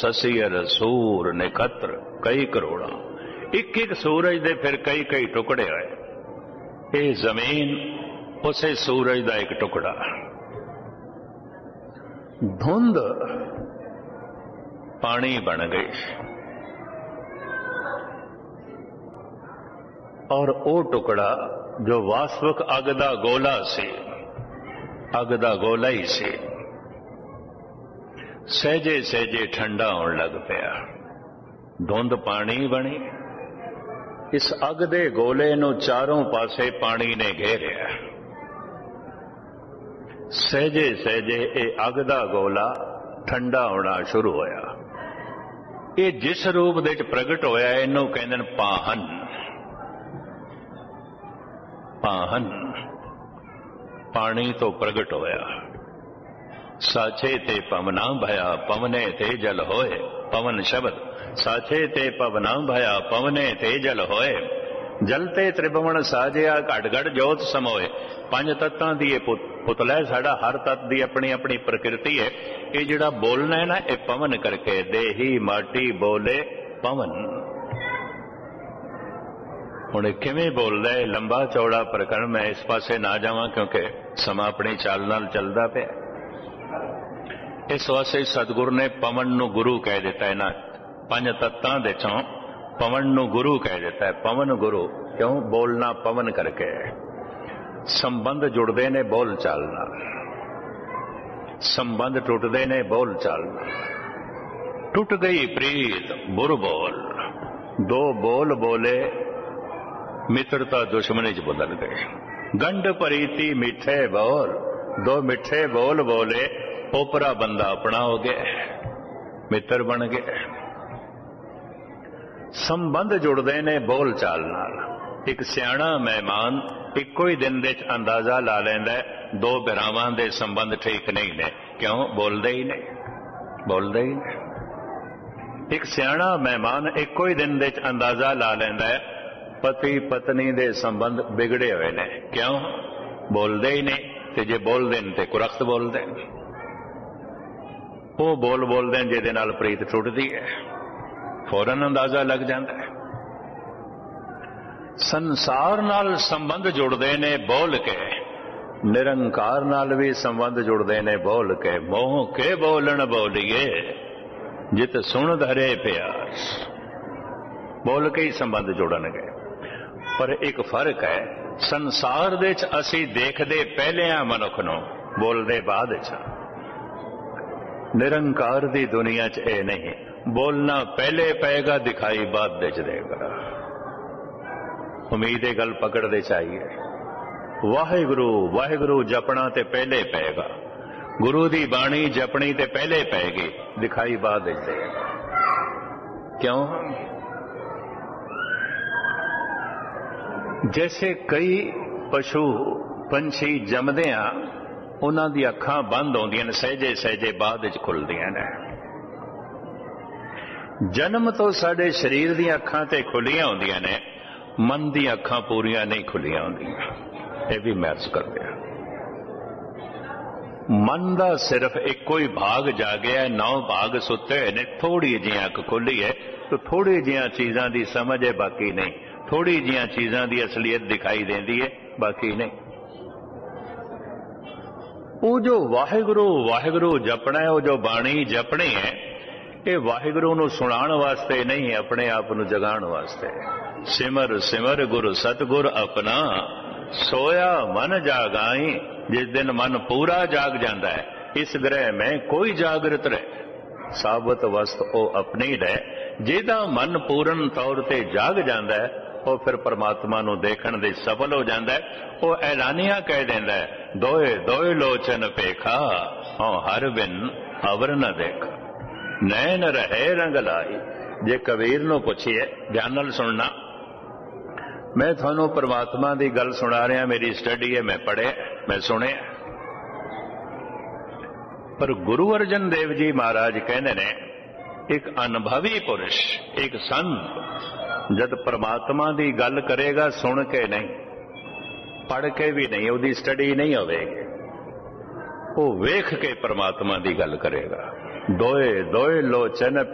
ससियर सूर निखत्र कई करोड़ा। एक एक सूरज दे फिर कई कई टुकड़े होए। ये जमीन उसे सूरज का एक टुकड़ा। धुंध पानी बन गई और वो टुकड़ा जो वास्तविक अग दा गोला सी, अग दा गोला ही सी, सहजे सहजे ठंडा होने लग पिया। धुंध पानी बनी। इस अग दे गोले नू चारों पासे पानी ने घेरिया। सहजे सहजे ये अग दा गोला ठंडा होना शुरू होया। ये जिस रूप दे प्रगट होया इनू कहंदे ने पाहन। पाहन पानी तो प्रगट होया। साचे ते पवना भया पवने ते जल होए। पवन शब्द साचे ते पवना भया पवने ते जल होए। जलते त्रिभुवन साजिया घट घट जोत समोए। पंज तत्तां दी पुतला है साडा। हर तत्त दी अपनी अपनी प्रकृति है। ये जिहड़ा बोलना है ना, ये पवन करके देही माटी बोले पवन। हुण किवें बोलदा है, लंबा चौड़ा प्रकरण, मैं इस पासे ना जावां क्योंकि समा अपनी चाल नाल चलदा पिया। इस वास्ते सतगुरु ने पवन नू गुरु कह दिता है ना। पंज तत्तां दे चों पवन नू गुरु कह दिता है। पवन गुरु क्यों? बोलना पवन करके। संबंध जुड़दे ने बोल चाल नाल, संबंध टुटदे ने बोल चाल नाल। टुट गई प्रीत बुर बोल। दो बोल बोले मित्रता दुश्मनी च बदल गए। गंढ परीती मीठे बोल। दो मिठे बोल बोले ओपरा बंदा अपना हो गया, मित्र बन गया। संबंध जुड़दे ने बोल चाल नाल। एक सियाणा मेहमान इक्को ही दिन दे अंदाजा ला लैंदा दो बिरावां दे संबंध ठीक नहीं ने। क्यों? बोलदे ही नहीं, बोलदे ही नहीं। एक सियाणा मेहमान इक्को ही दिन दे अंदाजा ला लैंदा है पति पत्नी दे संबंध बिगड़े हुए ने। क्यों? बोलदे ही नहीं। ते जे बोलदे ने ते कुरख्त बोलदे ने। वो बोल बोलदे ने जिहदे नाल प्रीत टुटदी है, फौरन अंदाजा लग जाता है। संसार नाल संबंध जुड़दे ने बोल के, निरंकार नाल भी संबंध जुड़दे ने बोल के। मोह के बोलन बोलिए जित सुन धरे प्यास। बोल के ही संबंध जुड़नगे। पर एक फर्क है, संसार दे च असी देखदे पहले आ मनुख नूं, बोलदे बाद च। निरंकार दी दुनिया च ये नहीं, बोलना पहले पेगा दिखाई बाद दे च देगा। उम्मीद गल पकड़ते चाहिए। वाहिगुरु वाहिगुरु जपना ते पहले पेगा, गुरु दी बाणी जपनी ते पहले पेगी, दिखाई बाद दे देगा। क्यों? जैसे कई पशु पंछी जमदे आ, उन्हां दी अखां बंद होंदियां ने, सहजे सहजे बाद विच खुलदियां ने। जन्म तो साडे शरीर दी अखां ते खुलियां होंदियां ने, मन दी अखां पूरियां नहीं खुलियां होंदियां। ये भी महसूस करदे आ। मन दा सिर्फ इक्को ही भाग जागया, 9 भाग सुते हुए ने। थोड़ी जी अख खुली है तो थोड़ी जिहियां चीजां दी समझ है, बाकी नहीं। थोड़ी जिहियां चीजां दी असलियत दिखाई देती है, बाकी नहीं। वो जो वाहिगुरु वाहिगुरु जपना है, वो जो बाणी जपनी है, ये वाहिगुरु नूं सुनाण वास्ते नहीं, अपने आप नूं जगाण वास्ते। सिमर सिमर गुरु सतगुर अपना, सोया मन जागाई। जिस दिन मन पूरा जाग जाता है, इस ग्रह में कोई जागृत रहे। साबत वस्त ओ अपनी रहे। जिहदा मन पूर्ण तौर ते जाग जाता है, वो फिर परमात्मा नूं देखण दे सफल हो जाता है। वो ऐलानिया कह देंदा है, दोए दोए लोचन पेखा, हौं हर बिन अवर न देखा। नैन रहे रंग लाई। जे कबीर नूं पुछिए, ध्यान नाल सुनना, मैं थानू परमात्मा की गल सुना रहा, मेरी स्टडी है, मैं पढ़े, मैं सुने। पर गुरु अर्जन देव जी महाराज कहते ने, एक अनुभवी पुरुष, एक संत जब परमात्मा की गल करेगा, सुन के नहीं, पढ़ के भी नहीं, उसकी स्टडी नहीं होगी, वो वेख के परमात्मा की गल करेगा। दोए दोए लोचन